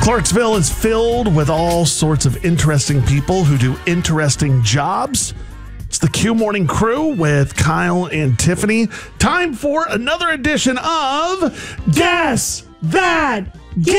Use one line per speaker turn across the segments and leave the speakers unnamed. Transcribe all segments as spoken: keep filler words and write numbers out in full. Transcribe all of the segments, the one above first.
Clarksville is filled with all sorts of interesting people who do interesting jobs. It's the Q Morning Crew with Kyle and Tiffany. Time for another edition of Guess That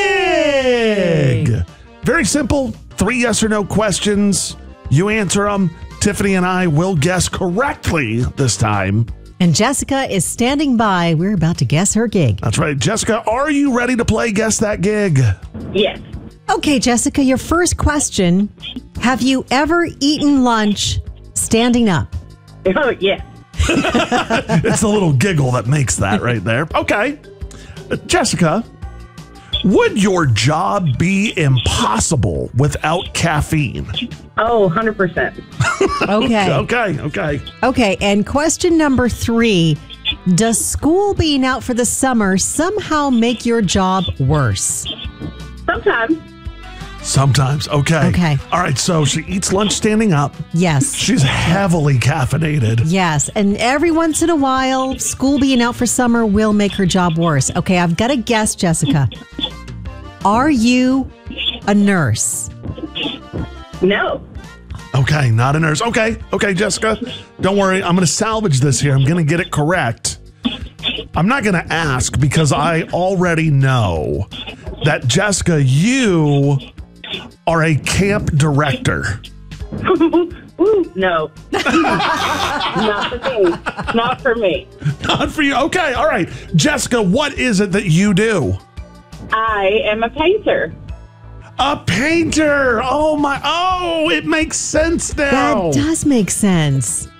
Gig. Very simple. Three yes or no questions. You answer them. Tiffany and I will guess correctly this time.
And Jessica is standing by. We're about to guess her gig.
That's right. Jessica, are you ready to play Guess That Gig?
Yes.
Okay, Jessica, your first question. Have you ever eaten lunch standing up?
Oh, yes.
It's the little giggle that makes that right there. Okay. Uh, Jessica, would your job be impossible without caffeine?
Oh, one hundred percent.
Okay.
Okay, okay.
Okay, and question number three. Does school being out for the summer somehow make your job worse?
Sometimes.
Sometimes. Okay.
Okay.
All right, so she eats lunch standing up.
Yes.
She's heavily caffeinated.
Yes, and every once in a while, school being out for summer will make her job worse. Okay, I've got to guess, Jessica. Are you a nurse?
No.
Okay, not a nurse. Okay, okay, Jessica. Don't worry. I'm going to salvage this here. I'm going to get it correct. I'm not going to ask because I already know that, Jessica, you are a camp director.
Ooh, no. Not for me. Not for me.
Not for you. Okay, all right. Jessica, what is it that you do?
I am a painter.
A painter. Oh, my. Oh, it makes sense now.
That does make sense.